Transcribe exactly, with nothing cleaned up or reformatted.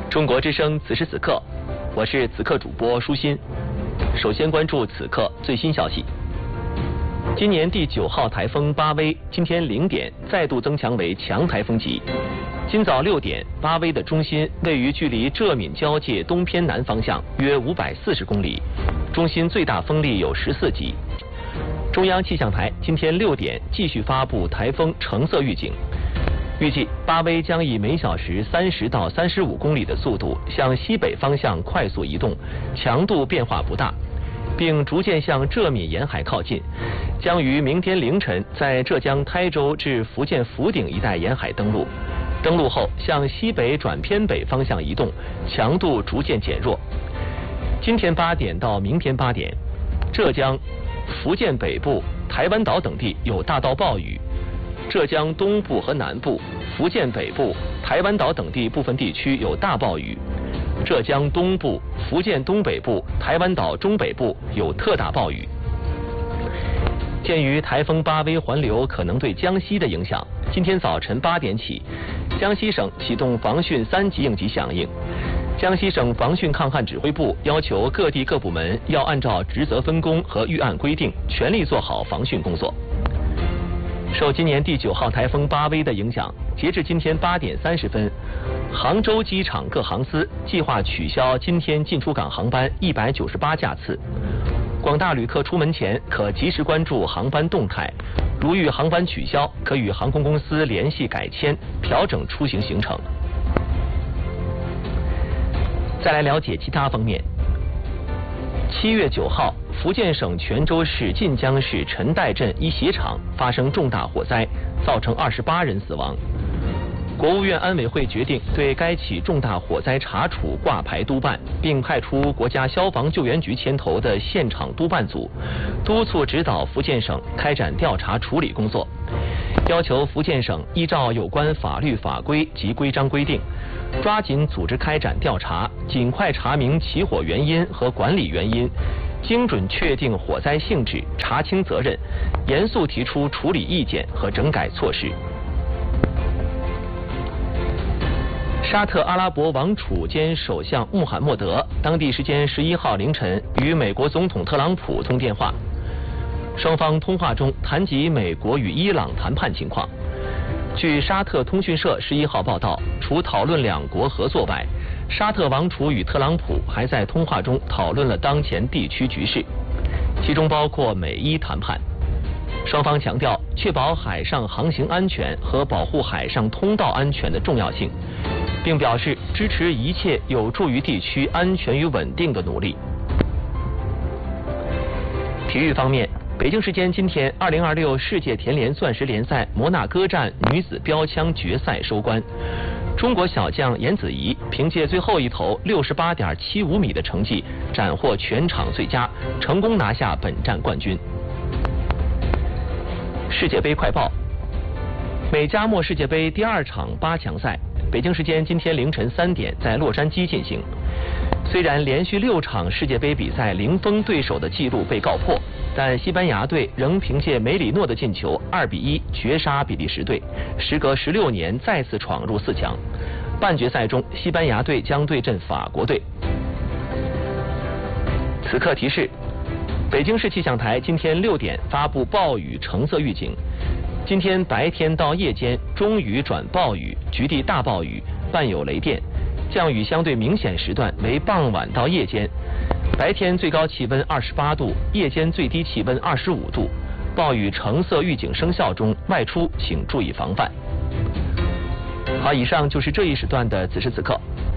中国之声此时此刻，我是此刻主播舒心。首先关注此刻最新消息。今年第九号台风巴威今天零点再度增强为强台风级。今早六点，巴威的中心位于距离浙闽交界东偏南方向约五百四十公里，中心最大风力有十四级。中央气象台今天六点继续发布台风橙色预警。预计巴威将以每小时三十到三十五公里的速度向西北方向快速移动，强度变化不大，并逐渐向浙闽沿海靠近，将于明天凌晨在浙江台州至福建福鼎一带沿海登陆。登陆后向西北转偏北方向移动，强度逐渐减弱。今天八点到明天八点，浙江、福建北部、台湾岛等地有大到暴雨。浙江东部和南部、福建北部、台湾岛等地部分地区有大暴雨；浙江东部、福建东北部、台湾岛中北部有特大暴雨。鉴于台风巴威环流可能对江西的影响，今天早晨八点起，江西省启动防汛三级应急响应。江西省防汛抗旱指挥部要求各地各部门要按照职责分工和预案规定，全力做好防汛工作。受今年第九号台风巴威的影响，截至今天八点三十分，杭州机场各航司计划取消今天进出港航班一百九十八架次。广大旅客出门前可及时关注航班动态，如遇航班取消，可与航空公司联系改签，调整出行行程。再来了解其他方面。七月九号，福建省泉州市晋江市陈岱镇一鞋厂发生重大火灾，造成二十八人死亡。国务院安委会决定对该起重大火灾查处挂牌督办，并派出国家消防救援局牵头的现场督办组，督促指导福建省开展调查处理工作，要求福建省依照有关法律法规及规章规定，抓紧组织开展调查，尽快查明起火原因和管理原因，精准确定火灾性质，查清责任，严肃提出处理意见和整改措施。沙特阿拉伯王储兼首相穆罕默德当地时间十一号凌晨与美国总统特朗普通电话，双方通话中谈及美国与伊朗谈判情况。据沙特通讯社十一号报道，除讨论两国合作外，沙特王储与特朗普还在通话中讨论了当前地区局势，其中包括美伊谈判。双方强调确保海上航行安全和保护海上通道安全的重要性，并表示支持一切有助于地区安全与稳定的努力。体育方面，北京时间今天，二零二六世界田联钻石联赛摩纳哥站女子标枪决赛收官，中国小将颜子怡凭借最后一投六十八点七五米的成绩，斩获全场最佳，成功拿下本站冠军。世界杯快报：美加墨世界杯第二场八强赛，北京时间今天凌晨三点在洛杉矶进行。虽然连续六场世界杯比赛零封对手的纪录被告破，但西班牙队仍凭借梅里诺的进球二比一绝杀比利时队，时隔十六年再次闯入四强。半决赛中，西班牙队将对阵法国队。此刻提示：北京市气象台今天六点发布暴雨橙色预警。今天白天到夜间中雨转暴雨，局地大暴雨，伴有雷电，降雨相对明显时段为傍晚到夜间。白天最高气温二十八度，夜间最低气温二十五度。暴雨橙色预警生效中，外出请注意防范。好，以上就是这一时段的此时此刻。